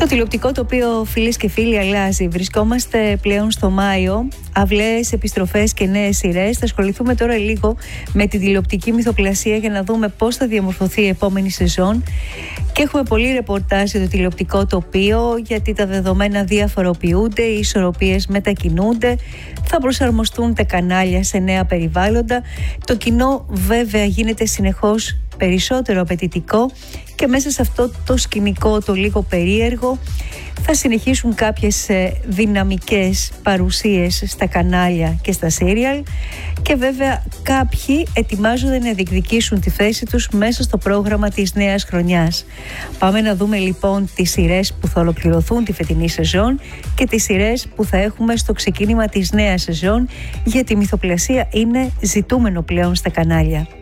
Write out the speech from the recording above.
Το τηλεοπτικό τοπίο, φίλες και φίλοι, αλλάζει. Βρισκόμαστε πλέον στο Μάιο. Αυλαίες επιστροφές και νέες σειρές. Θα ασχοληθούμε τώρα λίγο με την τηλεοπτική μυθοπλασία για να δούμε πώς θα διαμορφωθεί η επόμενη σεζόν. Και έχουμε πολύ ρεπορτάζ για το τηλεοπτικό τοπίο, γιατί τα δεδομένα διαφοροποιούνται, οι ισορροπίες μετακινούνται, θα προσαρμοστούν τα κανάλια σε νέα περιβάλλοντα. Το κοινό βέβαια γίνεται συνεχώς περισσότερο απαιτητικό και μέσα σε αυτό το σκηνικό το λίγο περίεργο θα συνεχίσουν κάποιες δυναμικές παρουσίες στα κανάλια και στα σύριαλ και βέβαια κάποιοι ετοιμάζονται να διεκδικήσουν τη θέση τους μέσα στο πρόγραμμα της νέας χρονιάς. Πάμε να δούμε λοιπόν τις σειρές που θα ολοκληρωθούν τη φετινή σεζόν και τις σειρές που θα έχουμε στο ξεκίνημα της νέας σεζόν, γιατί η μυθοπλασία είναι ζητούμενο πλέον στα κανάλια.